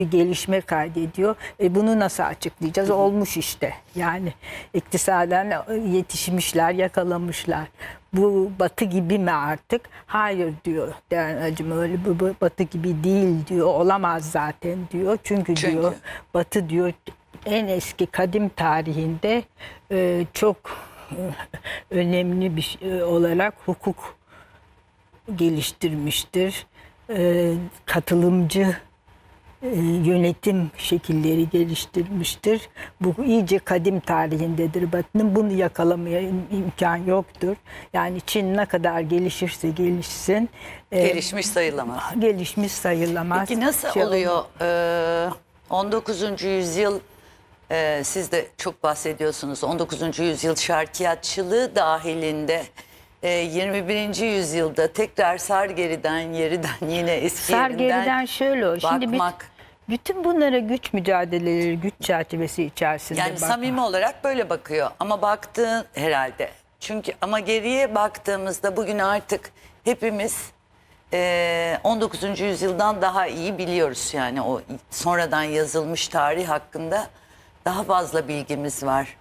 bir gelişme kaydediyor. Bunu nasıl açıklayacağız? Olmuş işte. Yani iktisaden yetişmişler, yakalamışlar. Bu Batı gibi mi artık? Hayır diyor Derenacığım, öyle bu Batı gibi değil diyor. Olamaz zaten diyor. Çünkü diyor Batı diyor en eski kadim tarihinde çok önemli bir olarak hukuk geliştirmiştir. Katılımcı yönetim şekilleri geliştirmiştir. Bu iyice kadim tarihindedir Batı'nın. Bunu yakalamaya imkan yoktur. Yani Çin ne kadar gelişirse gelişsin. Gelişmiş sayılamaz. Gelişmiş sayılamaz. Peki nasıl oluyor? 19. yüzyıl siz de çok bahsediyorsunuz. 19. yüzyıl şarkiyatçılığı dahilinde 21. yüzyılda tekrar sar geriden yeriden yine eski Sar yerinden geriden şöyle o. Şimdi bakmak. bütün bunlara güç mücadeleleri, güç çerçevesi içerisinde Yani bakmak. samimi olarak böyle bakıyor ama baktığın herhalde. Çünkü ama geriye baktığımızda bugün artık hepimiz 19. yüzyıldan daha iyi biliyoruz. Yani o sonradan yazılmış tarih hakkında daha fazla bilgimiz var.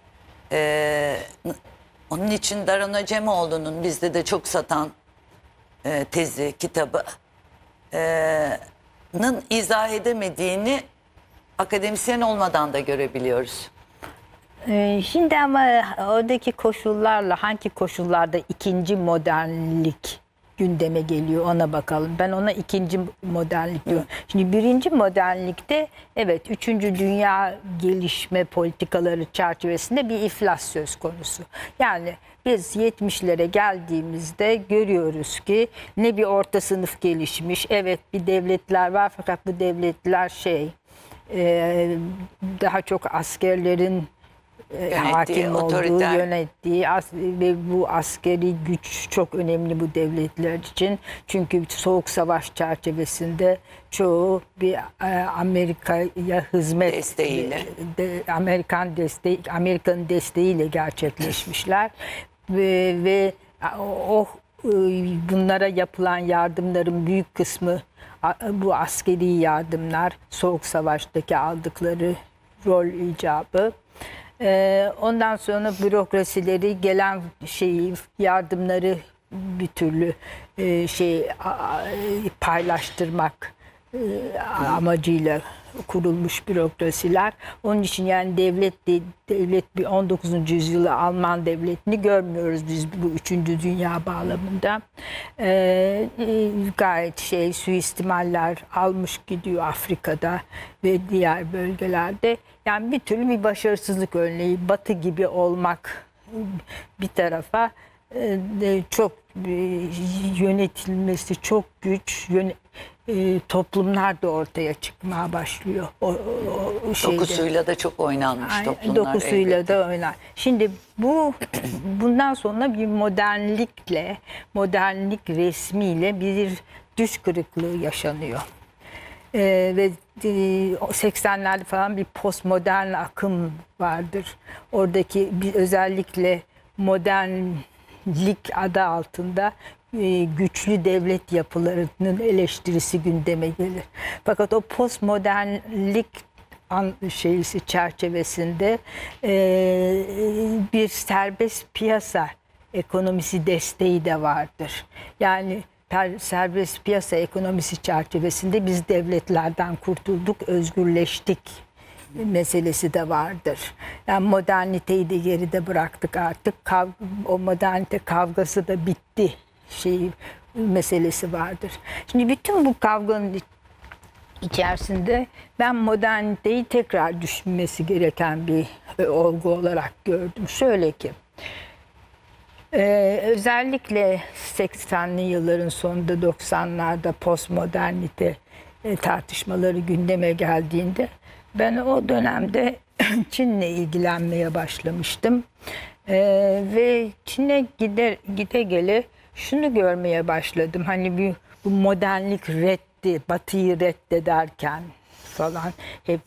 Onun için Daron Acemoğlu'nun bizde de çok satan tezi, kitabı izah edemediğini akademisyen olmadan da görebiliyoruz. Şimdi ama oradaki koşullarla hangi koşullarda ikinci modernlik gündeme geliyor ona bakalım. Ben ona ikinci modernlik diyorum. Şimdi birinci modernlikte evet 3. dünya gelişme politikaları çerçevesinde bir iflas söz konusu. Yani biz 70'lere geldiğimizde görüyoruz ki ne bir orta sınıf gelişmiş. Evet bir devletler var fakat bu devletler daha çok askerlerin hakim olduğu, yönettiği ve bu askeri güç çok önemli bu devletler için. Çünkü Soğuk Savaş çerçevesinde çoğu bir Amerika'ya hizmet desteğiyle, Amerika'nın desteğiyle gerçekleşmişler ve bunlara yapılan yardımların büyük kısmı bu askeri yardımlar, Soğuk Savaş'taki aldıkları rol icabı. Ondan sonra bürokrasileri gelen yardımları bir türlü paylaştırmak amacıyla kurulmuş bürokrasiler. Onun için yani devlet bir 19. yüzyılı Alman devletini görmüyoruz biz bu 3. dünya bağlamında. Gayet suistimaller almış gidiyor Afrika'da ve diğer bölgelerde. Yani bir türlü bir başarısızlık örneği. Batı gibi olmak bir tarafa çok yönetilmesi çok güç, toplumlar da ortaya çıkmaya başlıyor. Dokusuyla da çok oynanmış toplumlar. Dokusuyla elbette. da oynar. Şimdi bundan sonra bir modernlik resmiyle bir düş kırıklığı yaşanıyor. Ve 80'lerde falan bir postmodern akım vardır. Oradaki özellikle modernlik adı altında güçlü devlet yapılarının eleştirisi gündeme gelir. Fakat o postmodernlik çerçevesinde bir serbest piyasa ekonomisi desteği de vardır. Yani serbest piyasa ekonomisi çerçevesinde biz devletlerden kurtulduk, özgürleştik meselesi de vardır. Yani moderniteyi de geride bıraktık artık. O modernite kavgası da bitti meselesi vardır. Şimdi bütün bu kavganın içerisinde ben moderniteyi tekrar düşünmesi gereken bir olgu olarak gördüm. Şöyle ki özellikle 80'li yılların sonunda 90'larda postmodernite tartışmaları gündeme geldiğinde ben o dönemde Çin'le ilgilenmeye başlamıştım. Ve Çin'e gide gele şunu görmeye başladım. Hani bu modernlik Batı'yı reddederken falan hep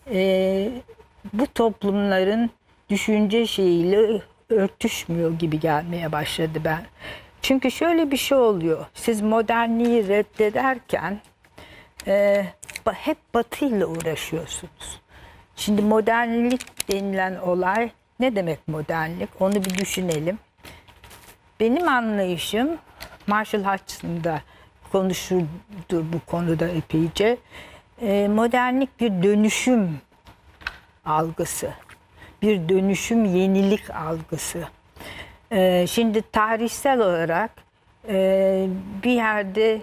bu toplumların düşünce şeyiyle örtüşmüyor gibi gelmeye başladı ben. Çünkü şöyle bir şey oluyor. Siz modernliği reddederken hep batıyla uğraşıyorsunuz. Şimdi modernlik denilen olay ne demek modernlik? Onu bir düşünelim. Benim anlayışım, Marshall Hutchinson da konuşurdur bu konuda epeyce. Modernlik bir dönüşüm algısı. Bir dönüşüm, yenilik algısı. Şimdi tarihsel olarak bir yerde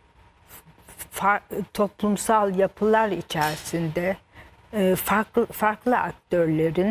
toplumsal yapılar içerisinde farklı aktörlerin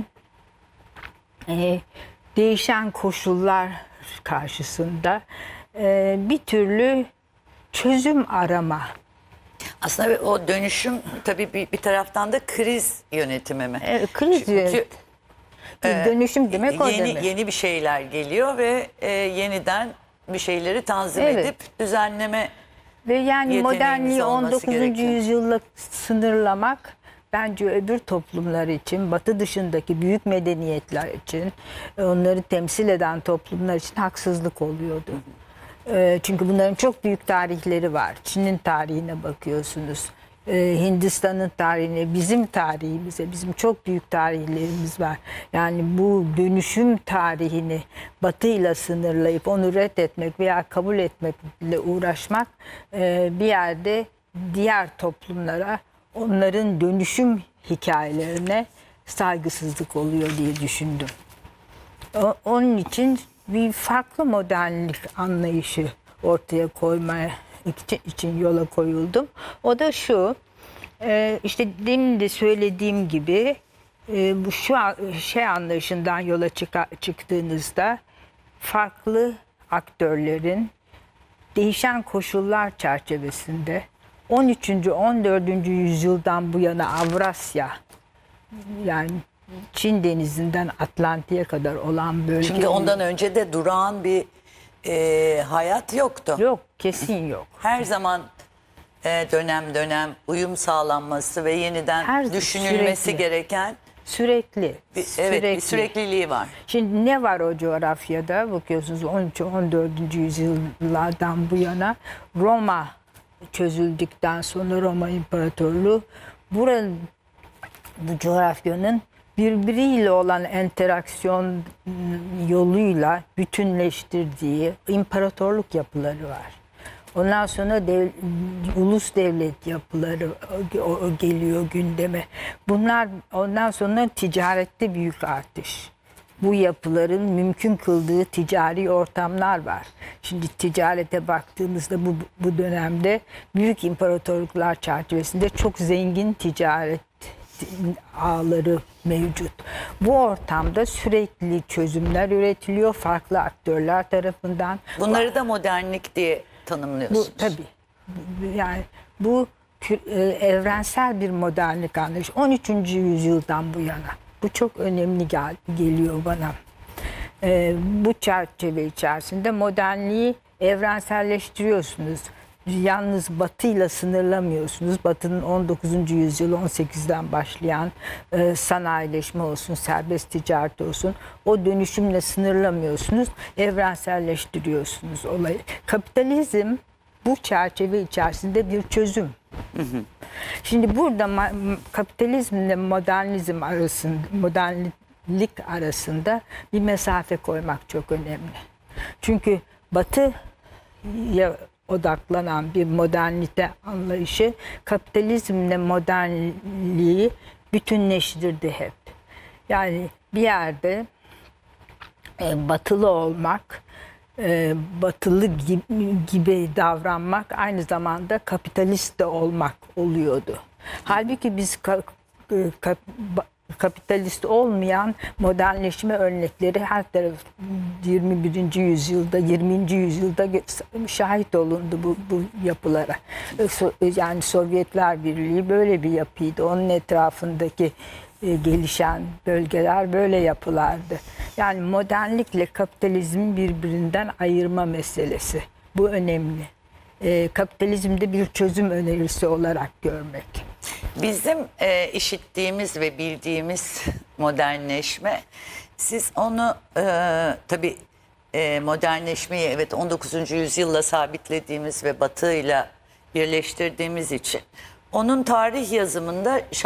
değişen koşullar karşısında bir türlü çözüm arama. Aslında o dönüşüm tabii bir taraftan da kriz yönetimi mi? Kriz dönüşüm demek o demek. Yeni bir şeyler geliyor ve yeniden bir şeyleri tanzim Evet. edip düzenleme Ve yani yeteneğimiz modernliği olması 19. gerekiyor. yüzyılla sınırlamak bence öbür toplumlar için, Batı dışındaki büyük medeniyetler için, onları temsil eden toplumlar için haksızlık oluyordu. Çünkü bunların çok büyük tarihleri var. Çin'in tarihine bakıyorsunuz. Hindistan'ın tarihine, bizim tarihimize, bizim çok büyük tarihlerimiz var. Yani bu dönüşüm tarihini Batı'yla sınırlayıp onu reddetmek veya kabul etmekle uğraşmak bir yerde diğer toplumlara, onların dönüşüm hikayelerine saygısızlık oluyor diye düşündüm. Onun için bir farklı modernlik anlayışı ortaya koymaya için yola koyuldum. O da şu, işte demin de söylediğim gibi bu şey anlayışından yola çıktığınızda farklı aktörlerin değişen koşullar çerçevesinde 13. 14. yüzyıldan bu yana Avrasya, yani Çin denizinden Atlantik'e kadar olan bölge. Çünkü ondan önce de durağan bir hayat yoktu. Yok, kesin yok. Her zaman dönem dönem uyum sağlanması ve yeniden düşünülmesi sürekli. gereken Sürekli. evet, bir sürekliliği var. Şimdi ne var o coğrafyada? Bakıyorsunuz 13. 14. yüzyıllardan bu yana Roma çözüldükten sonra Roma İmparatorluğu bu coğrafyanın birbiriyle olan interaksiyon yoluyla bütünleştirdiği imparatorluk yapıları var. Ondan sonra ulus devlet yapıları geliyor gündeme. Bunlar ondan sonra ticarette büyük artış. Bu yapıların mümkün kıldığı ticari ortamlar var. Şimdi ticarete baktığımızda bu dönemde büyük imparatorluklar çerçevesinde çok zengin ticaret ağları mevcut. Bu ortamda sürekli çözümler üretiliyor farklı aktörler tarafından. Bunları da modernlik diye tanımlıyorsunuz. Bu tabii. Yani bu evrensel bir modernlik anlayışı. 13. yüzyıldan bu yana. Bu çok önemli geliyor bana. Bu çerçeve içerisinde modernliği evrenselleştiriyorsunuz. Yalnız Batı'yla sınırlamıyorsunuz. Batı'nın 19. yüzyıl 18'den başlayan sanayileşme olsun, serbest ticaret olsun. O dönüşümle sınırlamıyorsunuz. Evrenselleştiriyorsunuz olayı. Kapitalizm bu çerçeve içerisinde bir çözüm. Şimdi burada kapitalizmle modernizm arasında, modernlik arasında bir mesafe koymak çok önemli. Çünkü Batı'ya odaklanan bir modernite anlayışı kapitalizmle modernliği bütünleştirdi hep. Yani bir yerde batılı olmak, batılı gibi davranmak aynı zamanda kapitalist de olmak oluyordu. Halbuki biz kapitalist olmayan modernleşme örnekleri her taraf 21. yüzyılda, 20. yüzyılda şahit olundu bu yapılara. Yani Sovyetler Birliği böyle bir yapıydı. Onun etrafındaki gelişen bölgeler böyle yapılardı. Yani modernlikle kapitalizmin birbirinden ayırma meselesi. Bu önemli. Kapitalizmde bir çözüm önerisi olarak görmek. Bizim işittiğimiz ve bildiğimiz modernleşme, siz onu tabii modernleşmeyi evet 19. yüzyılla sabitlediğimiz ve Batı'yla birleştirdiğimiz için onun tarih yazımında